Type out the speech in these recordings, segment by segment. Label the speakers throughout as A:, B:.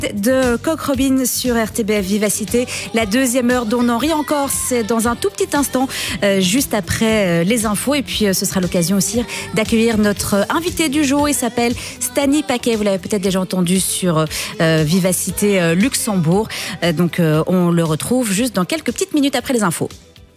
A: De Coq Robin sur RTBF Vivacité. La deuxième heure dont on en rit encore, c'est dans un tout petit instant, juste après les infos. Et puis ce sera l'occasion aussi d'accueillir notre invité du jour. Il s'appelle Stani Paquet. Vous l'avez peut-être déjà entendu sur Vivacité Luxembourg. Donc on le retrouve juste dans quelques petites minutes après les infos.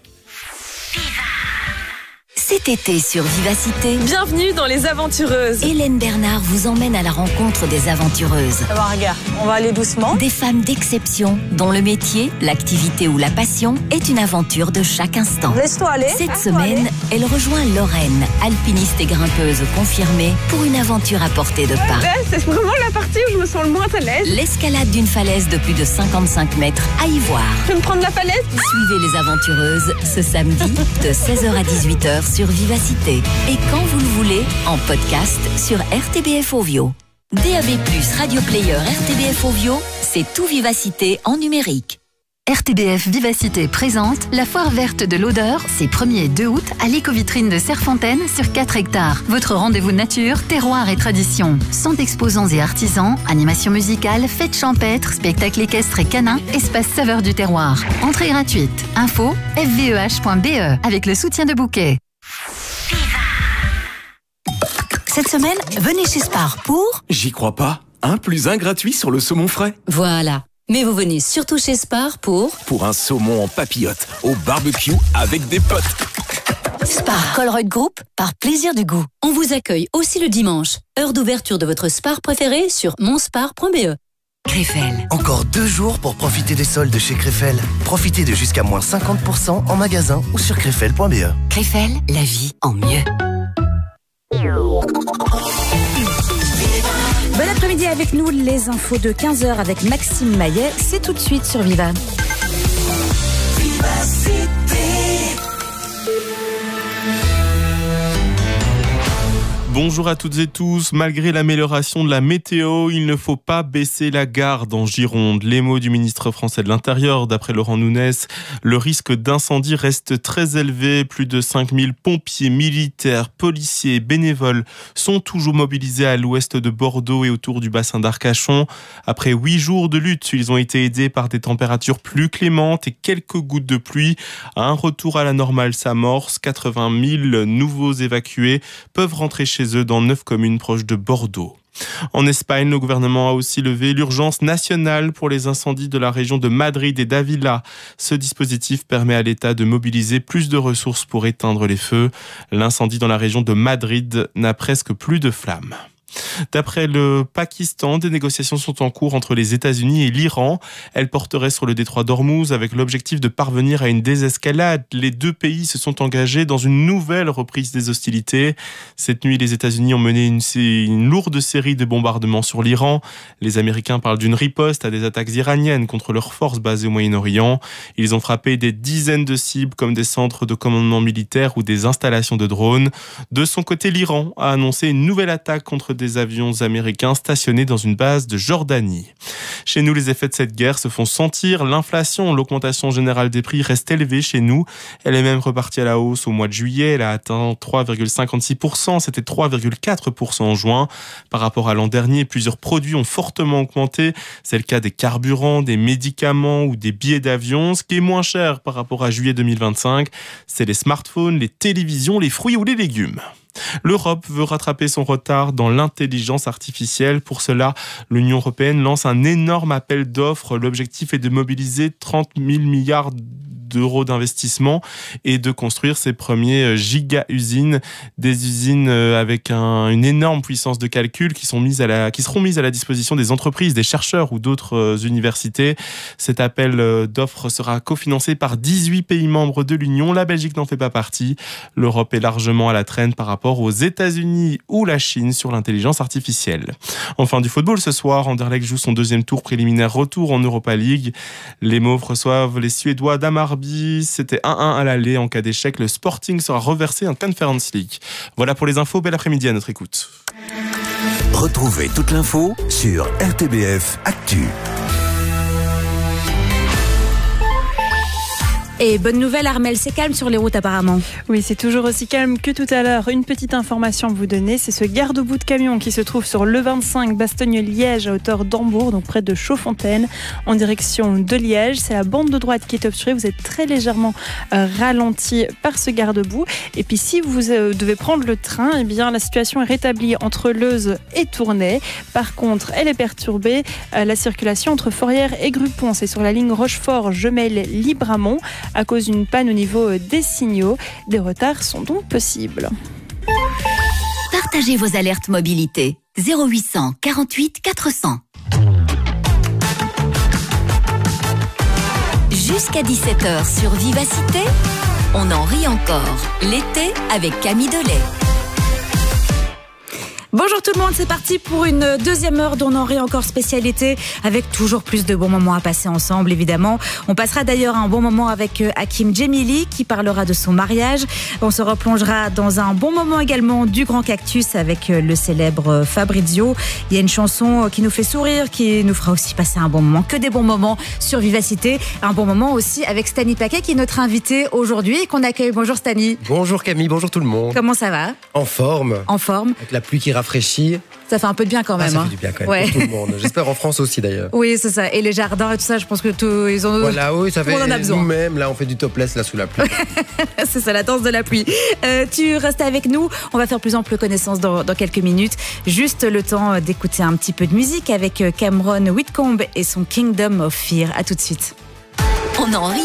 B: Cet été sur Vivacité,
C: bienvenue dans Les Aventureuses.
B: Hélène Bernard vous emmène à la rencontre des aventureuses.
C: Alors regarde, on va aller doucement.
B: Des femmes d'exception dont le métier, l'activité ou la passion est une aventure de chaque instant.
C: Laisse-toi aller.
B: Cette semaine, elle rejoint Lorraine, alpiniste et grimpeuse confirmée, pour une aventure à portée de pas.
C: C'est vraiment la partie où je me sens le moins à l'aise.
B: L'escalade d'une falaise de plus de 55 mètres à y voir.
C: Tu veux me prendre la falaise?
B: Suivez Les Aventureuses ce samedi de 16h à 18h sur Vivacité. Et quand vous le voulez, en podcast sur RTBF Ovio. DAB+, Radio Player RTBF Ovio, c'est tout Vivacité en numérique.
D: RTBF Vivacité présente la foire verte de l'odeur, c'est 1er et 2 août à l'éco-vitrine de Serfontaine sur 4 hectares. Votre rendez-vous nature, terroir et tradition. 100 exposants et artisans, animation musicale, fête champêtre, spectacle équestre et canin, espace saveur du terroir. Entrée gratuite. Info fveh.be avec le soutien de Bouquet.
B: Cette semaine, venez chez Spar pour...
E: J'y crois pas. 1 + 1 gratuit sur le saumon frais.
B: Voilà. Mais vous venez surtout chez Spar pour...
E: Pour un saumon en papillote, au barbecue avec des potes.
B: Spar Colruyt Group, par plaisir du goût. On vous accueille aussi le dimanche. Heure d'ouverture de votre Spar préféré sur monspar.be. Krefel.
F: Encore 2 jours pour profiter des soldes chez Krefel. Profitez de jusqu'à moins 50% en magasin ou sur krefel.be.
B: Krefel, la vie en mieux.
A: Bon après-midi avec nous, les infos de 15h avec Maxime Maillet. C'est tout de suite sur Viva.
G: Bonjour à toutes et tous. Malgré l'amélioration de la météo, il ne faut pas baisser la garde en Gironde. Les mots du ministre français de l'Intérieur, d'après Laurent Nunez, le risque d'incendie reste très élevé. Plus de 5000 pompiers, militaires, policiers, bénévoles sont toujours mobilisés à l'ouest de Bordeaux et autour du bassin d'Arcachon. Après 8 jours de lutte, ils ont été aidés par des températures plus clémentes et quelques gouttes de pluie. Un retour à la normale s'amorce. 80 000 nouveaux évacués peuvent rentrer chez eux dans 9 communes proches de Bordeaux. En Espagne, le gouvernement a aussi levé l'urgence nationale pour les incendies de la région de Madrid et d'Ávila. Ce dispositif permet à l'État de mobiliser plus de ressources pour éteindre les feux. L'incendie dans la région de Madrid n'a presque plus de flammes. D'après le Pakistan, des négociations sont en cours entre les États-Unis et l'Iran. Elles porteraient sur le détroit d'Ormuz avec l'objectif de parvenir à une désescalade. Les 2 pays se sont engagés dans une nouvelle reprise des hostilités. Cette nuit, les États-Unis ont mené une lourde série de bombardements sur l'Iran. Les Américains parlent d'une riposte à des attaques iraniennes contre leurs forces basées au Moyen-Orient. Ils ont frappé des dizaines de cibles comme des centres de commandement militaire ou des installations de drones. De son côté, l'Iran a annoncé une nouvelle attaque contre des avions américains stationnés dans une base de Jordanie. Chez nous, les effets de cette guerre se font sentir. L'inflation, l'augmentation générale des prix reste élevée chez nous. Elle est même repartie à la hausse au mois de juillet. Elle a atteint 3,56%. C'était 3,4% en juin. Par rapport à l'an dernier, plusieurs produits ont fortement augmenté. C'est le cas des carburants, des médicaments ou des billets d'avion. Ce qui est moins cher par rapport à juillet 2025, c'est les smartphones, les télévisions, les fruits ou les légumes. L'Europe veut rattraper son retard dans l'intelligence artificielle. Pour cela, l'Union européenne lance un énorme appel d'offres. L'objectif est de mobiliser 30 000 milliards d'euros d'investissement et de construire ces premiers giga-usines, des usines avec une énorme puissance de calcul qui seront mises à la disposition des entreprises, des chercheurs ou d'autres universités. Cet appel d'offres sera cofinancé par 18 pays membres de l'Union. La Belgique n'en fait pas partie. L'Europe est largement à la traîne par rapport aux États-Unis ou la Chine sur l'intelligence artificielle. Enfin, du football ce soir, Anderlecht joue son 2e tour préliminaire retour en Europa League. Les Mauves reçoivent les Suédois d'Hammarby. C'était 1-1 à l'aller. En cas d'échec, le Sporting sera reversé en Conference League. Voilà pour les infos. Bel après-midi à notre écoute.
H: Retrouvez toute l'info sur RTBF Actu.
A: Et bonne nouvelle, Armelle, c'est calme sur les routes apparemment.
I: Oui, c'est toujours aussi calme que tout à l'heure. Une petite information à vous donner, c'est ce garde-boue de camion qui se trouve sur l'E25 Bastogne-Liège à hauteur d'Hambourg, donc près de Chaudfontaine, en direction de Liège. C'est la bande de droite qui est obstruée. Vous êtes très légèrement ralenti par ce garde-boue. Et puis si vous devez prendre le train, eh bien la situation est rétablie entre Leuze et Tournai. Par contre, elle est perturbée. La circulation entre Forrières et Grupont, c'est sur la ligne Rochefort-Gemelle-Libramont à cause d'une panne au niveau des signaux. Des retards sont donc possibles.
B: Partagez vos alertes mobilité. 0800 48 400. Jusqu'à 17h sur Vivacité, on en rit encore. L'été avec Camille Delay.
A: Bonjour tout le monde, c'est parti pour une deuxième heure d'On en rit encore spécialité avec toujours plus de bons moments à passer ensemble évidemment. On passera d'ailleurs un bon moment avec Hakim Djemili qui parlera de son mariage. On se replongera dans un bon moment également du Grand Cactus avec le célèbre Fabrizio. Il y a une chanson qui nous fait sourire, qui nous fera aussi passer un bon moment, que des bons moments sur Vivacité. Un bon moment aussi avec Stani Paquet qui est notre invité aujourd'hui et qu'on accueille. Bonjour Stani.
J: Bonjour Camille, bonjour tout le monde.
A: Comment ça va ?
J: En forme.
A: En forme.
J: Avec la pluie qui rafraîchit.
A: Ça fait un peu de bien quand même.
J: Ça fait du bien quand même, pour tout le monde. J'espère en France aussi d'ailleurs.
A: Oui, c'est ça. Et les jardins et tout ça, je pense que ils ont.
J: Voilà, oui, ça fait.
A: On en a besoin.
J: Nous-mêmes, là, on fait du topless là sous la pluie.
A: C'est ça, la danse de la pluie. Tu restes avec nous. On va faire plus ample connaissance dans quelques minutes. Juste le temps d'écouter un petit peu de musique avec Cameron Whitcomb et son Kingdom of Fear. À tout de suite.
B: On en rit